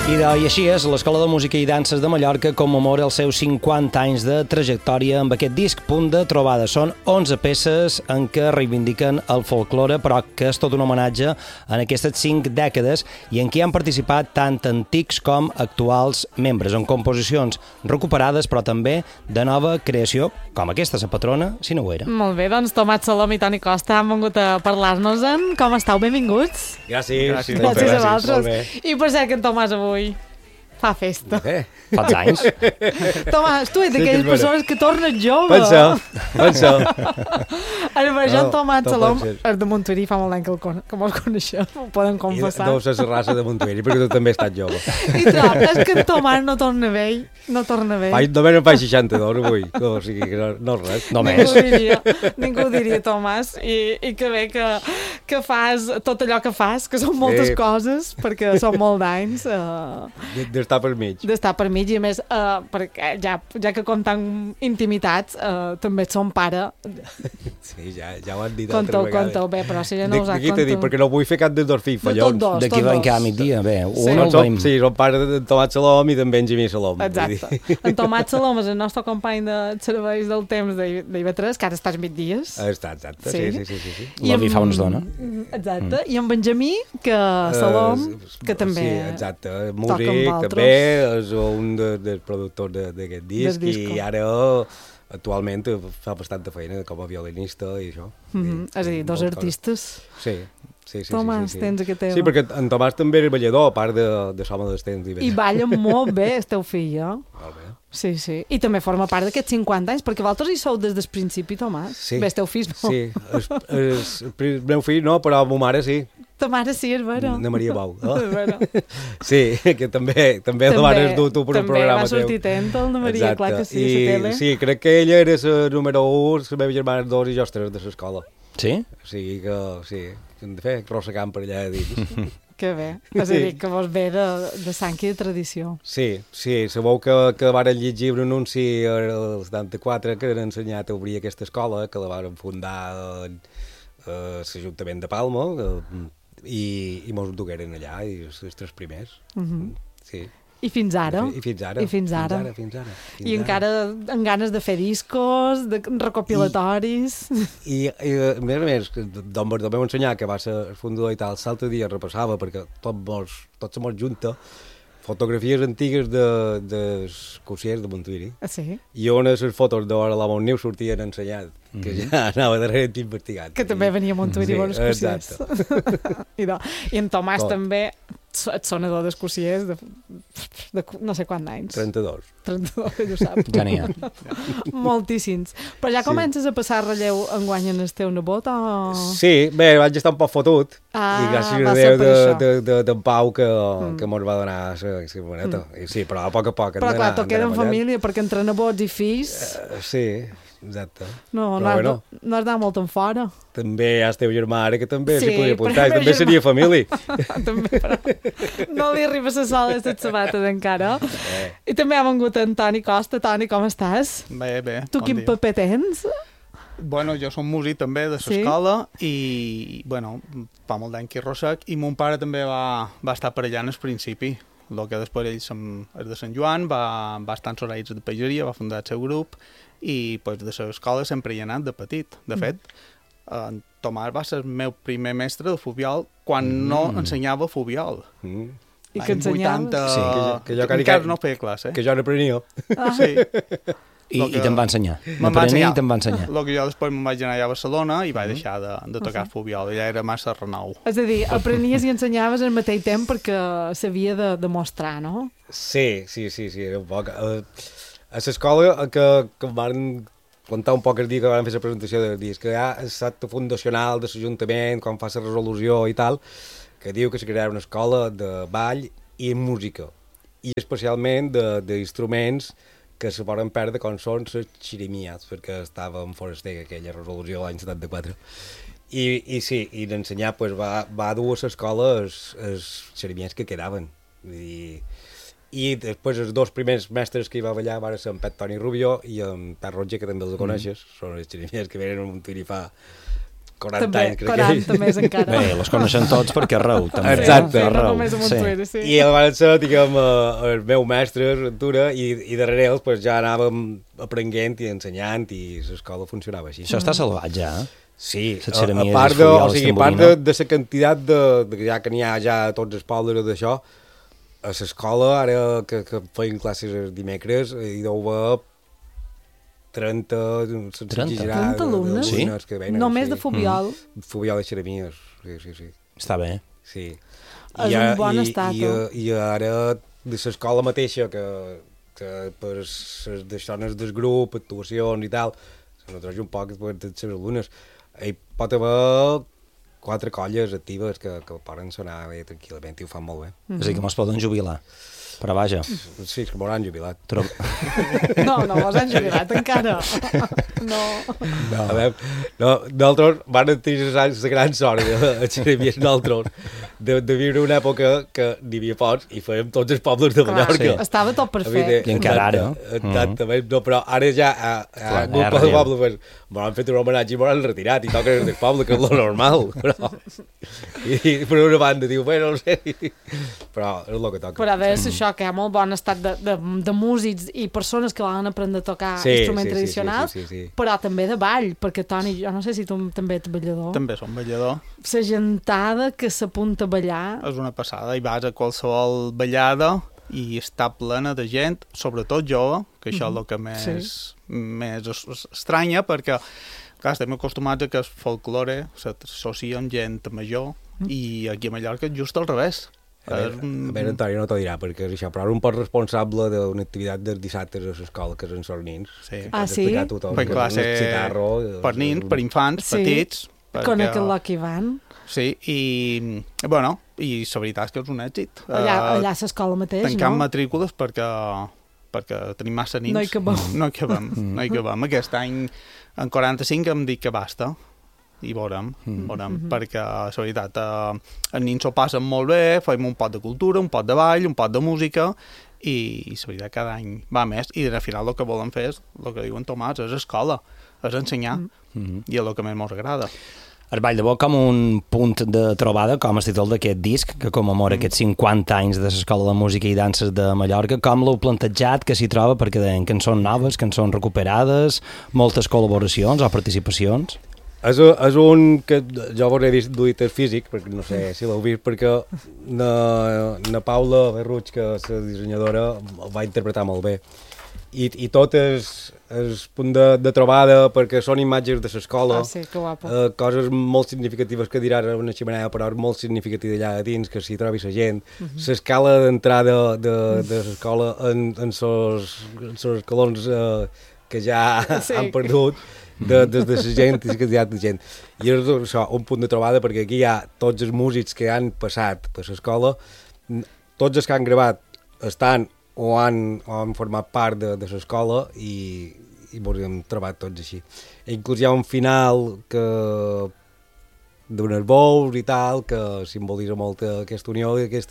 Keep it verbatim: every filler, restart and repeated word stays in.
I, de, I així és, l'Escola de Música i Danses de Mallorca commemora els seus cinquanta anys de trajectòria amb aquest disc Punt de Trobada. Són onze peces en què reivindiquen el folklore, però que és tot un homenatge en aquestes cinc dècades i en què han participat tant antics com actuals membres, en composicions recuperades, però també de nova creació, com aquesta, sa patrona, si no ho era. Molt bé, doncs Tomàs Salom i Toni Costa han vingut a parlar-nos-en. Com estàu? Benvinguts. Gràcies. Gràcies, gràcies a vosaltres. I per cert que en Tomàs avui fa festa. Eh? Fats anys. Tomàs, tu ets d'aquelles sí, persones que tornes jove. Pensa, pensa. Ara, per això, en Tomàs Salom és de Montuïri, fa molt d'any que, el con que mos coneixem, ho poden confessar. I deu ser la raça de Montuïri, perquè tu també has estat jove. I clar, és que en Tomàs no torna vell, no torna vell. Fa, només em fa seixanta-dos avui, o sigui que no, no és res. Només. Ningú diria, ningú diria, Tomàs, i, i que bé que, que fas tot allò que fas, que són moltes sí. coses, perquè són molt d'anys. Uh, D'estar per mig. D'estar per mig, i a més, uh, perquè ja, ja que compten intimitats, uh, també ets son pare. Sí, ja, ja ho han dit conteu, altres vegades. Conteu, bé, però si ja no us ha contat. Dit, perquè no vull fer cap dels dos fills fallons. No, d'aquí va encara migdia, bé. Sí. Un no, el som, veiem. sí, som pare de Tomàs Salom i d'en Benjamí Salom. Exacte. En Tomàs Salom és el nostre company de serveis del temps d'I V tres, que ara estàs migdies. Està, exacte, sí, sí, sí. sí, sí. La vi fa uns dona. Exacte. Mm. I en Benjamí, que Salom, uh, que també sí, exacte. Músic, també, és un de, dels productors d'aquest disc, disc i ara actualment fa bastanta feina com a violinista i això. Mm -hmm. És a dir, dos artistes. Sí, sí, sí. Tomàs, sí, sí, sí. tens aquest teu. Sí, perquè en Tomàs també era ballador, a part de, de l'home dels temps. I balla molt bé, el teu fill, eh? Molt bé. Sí, sí. I també forma part d'aquests cinquanta anys, perquè vosaltres hi sou des del principi, Tomàs. Sí. Bé, el teu fill no. Sí, es, es, el meu fill no, però la meva mare sí. Ta mare sí, és vera. Na Maria Bau. Oh? És vera. Sí, que també, també, també la mare és dur tu per un programa teu. També va sortir tent el de Maria, exacte. clar que sí, I, a la tele. sí, crec que ella era la número un, la meva germana dos i jo tres de l'escola. Sí? O sigui que, sí, hem de fer rossegant per allà dins. Que bé, és a dir, que vos ve de, de sang i de tradició. Sí, sí, sabeu que, que varen llegir un anunci el setanta-quatre que han ensenyat a obrir aquesta escola, que la varen fundar a l'Ajuntament de Palma, i, i mos dugueren allà, i els, els tres primers. Uh -huh. Sí. I fins ara. I fins ara. I fins ara. Fins ara, fins ara. Fins I ara. encara amb ganes de fer discos, de recopilatoris... I, i, i a més a més, d'on vos vam ensenyar que va ser el fundador i tal, l'altre dia repassava, perquè tot mos, tot se mos junta, fotografies antigues de, de cursiers de Montuïri. Ah, sí? I on les fotos d'hora la Montniu sortien ensenyat, que mm -hmm. ja anava darrere investigant. Que també venia a Montuïri, sí, bones cursiers. I, no. I en Tomàs Com? també, et sonador d'escursiers de, de no sé quants anys. trenta-dos. trenta-dos, ell ho sap. Ja n'hi ha. Moltíssims. Però ja comences sí. a passar relleu enguany en el teu nebot o...? Sí, bé, vaig estar un poc fotut. Ah, i gràcies a Déu d'en de, de, de, Pau que, mm. que mos va donar la moneta. Mm. Sí, però a poc a poc. Però clar, tot queda en família, perquè entre nebots i fills... Uh, sí, exacte. No, no has, bueno, no has d'anar molt en fora. També hi ha el teu germà ara que també sí, s'hi podria apuntar, també germà... seria família. També, però no li arriba la sola de sabates encara. Eh. I també ha vengut en Toni Costa. Toni, com estàs? Bé, bé. Tu bon quin dia. paper tens? Bueno, jo som músic també de l'escola sí? i, bueno, fa molt d'any que hi rossec, i mon pare també va, va estar per allà en el principi. El que després ell és de Sant Joan, va, va estar en Soraïts de Pageria, va fundar el seu grup, i pues, de l'escola sempre hi ha anat de petit. De fet, mm. en Tomàs va ser el meu primer mestre de Fubiol quan mm. no ensenyava Fubiol. Mm. I que ensenyaves? vuitanta... Sí, que jo, que jo que encara no feia classe. Que jo n'aprenia. Ah. Sí. I, i te'n va ensenyar. Me'n va ensenyar. I te'n va ensenyar. El que jo després me'n vaig anar a Barcelona i vaig mm. deixar de, de tocar uh -huh. Fubiol. Ja era massa renou. És a dir, aprenies i ensenyaves al mateix temps perquè s'havia de demostrar, no? Sí, sí, sí, sí, era un poc... Uh, a l'escola que, que em van contar un poc el dia que van fer la presentació del disc, que hi ha l'acte fundacional de l'Ajuntament, quan fa la resolució i tal, que diu que se crearà una escola de ball i música, i especialment d'instruments que se poden perdre com són les xirimies, perquè estava en Foraster aquella resolució l'any setanta-quatre. I, i sí, i d'ensenyar pues, va, va dur a l'escola els, els xirimies que quedaven. I, i després els dos primers mestres que hi va ballar van ser en Pet Toni Rubio i en Pet Roger, que també els coneixes, mm. són els xirimies que venen a Montuïri fa quaranta també, anys, crec quaranta que... més encara. Bé, les coneixen tots perquè arreu, també. Exacte. Sí, no Arreu, només a Montuera, sí. I el van ser, diguem, eh, el meu mestre, Ventura, i, i darrere ells pues, ja anàvem aprenent i ensenyant i l'escola funcionava així. Això està salvat ja, eh? Sí, Les a, a xeremies, part, els de, o foliols, sigui, a part de, tamborina. de la quantitat de, de, ja que n'hi ha ja a tots els pobles d'això, a l'escola, ara que, que feien classes els dimecres, hi deu haver trenta, sense trenta? exagerar, trenta alumnes? Sí? que venen, Només sí. de Fobiol. Mm. Fobiol de xeremies, sí, sí, sí. Està bé. sí. És un bon i, estat, I, eh? i, i ara, de l'escola mateixa, que, que per les deixones del grup, actuacions i tal, se nosaltres un poc per les alumnes, hi pot haver quatre colles actives que, que poden sonar bé tranquil·lament i ho fan molt bé. Mm -hmm. És a dir, que mos poden jubilar. Però vaja. Sí, és que m'hauran jubilat. Tro... No, no vos han jubilat encara. No. No. A veure, no, nosaltres van tenir la gran sort de Xeremies nosaltres de, de viure una època que n'hi havia pocs i fèiem tots els pobles de Mallorca. Sí. Estava tot perfecte. I encara ara. Exactament, no, però ara ja a, a Clar, algun ja poble, relleu. poble pues, m'han fet un homenatge i m'han retirat i toquen del poble, que és lo normal. Però, i, i per una banda diu, bé, no ho sé, però és el que toca. Però a veure, això, que hi ha molt bon estat de, de, de músics i persones que volen aprendre a tocar Sí, instruments sí, sí, tradicionals, sí, sí, sí, sí. però també de ball, perquè Toni, jo no sé si tu també ets ballador. També som ballador. La gentada que s'apunta a ballar... És una passada, i vas a qualsevol ballada i està plena de gent, sobretot jove, que això és el que més, Sí. més es- es- estranya, perquè clar, estem acostumats a que el folklore s'associa amb gent major, i aquí a Mallorca és just al revés. A veure, a veure, Antoni no t'ho dirà, perquè és això, però és un poc responsable d'una activitat dels dissabtes a l'escola, que són els nins. Sí. Que Ah, pots sí? explicar a tothom, Per que és classe, un citarro, per nins, per infants, Sí. petits. Con perquè- aquell Lucky Van. Sí, i, bueno, i la veritat és que és un èxit. Allà, Eh, allà a l'escola mateix, tancant no? matrícules perquè, perquè tenim massa nins. No hi cabem. No hi cabem, no hi cabem. Aquest any, en quaranta-cinc, hem dit que basta. I veurem, veurem, perquè la veritat, eh, els nins s'ho passen molt bé, fem un pot de cultura, un pot de ball, un pot de música, i, i la veritat cada any va més, i al final el que volem fer és, el que diuen Tomàs, és escola, és ensenyar, mm -hmm. i és el que més ens agrada. El Ball de Boc com un punt de trobada, com el títol d'aquest disc, que commemora mm. aquests cinquanta anys de l'Escola de Música i Danses de Mallorca. Com l'heu plantejat, que s'hi troba? Perquè deien cançons noves, cançons recuperades, moltes col·laboracions o participacions. És, és un que jo vos he vist duit el físic, perquè no sé si l'heu vist, perquè na, na Paula Berruig, que és la dissenyadora, el va interpretar molt bé. I, i tot és, és punt de, de trobada, perquè són imatges de l'escola, Ah, sí, que guapo. eh, coses molt significatives que diràs a una ximenea, però és molt significativa allà a dins, que s'hi trobi la gent. L'escala d'entrada de, de l'escola en, en sos, en sos escalons eh, que ja Sí. han perdut, de, des de la gent i que hi ha de gent. I és això, un punt de trobada, perquè aquí hi ha tots els músics que han passat per l'escola, tots els que han gravat estan o han, o han format part de, de l'escola i, i ens hem trobat tots així. I inclús hi ha un final que d'unes bous i tal, que simbolitza molt aquesta unió i aquest